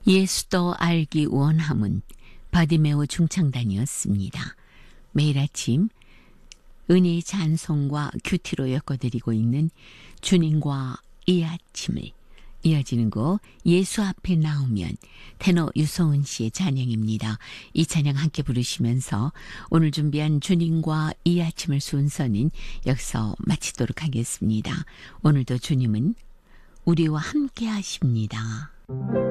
예수도 알기 원함은 바디메오 중창단이었습니다. 매일 아침 은혜의 찬송과 큐티로 엮어드리고 있는 주님과 이 아침을, 이어지는 곡 예수 앞에 나오면 테너 유소은 씨의 찬양입니다. 이 찬양 함께 부르시면서 오늘 준비한 주님과 이 아침을 순서는 여기서 마치도록 하겠습니다. 오늘도 주님은 우리와 함께 하십니다.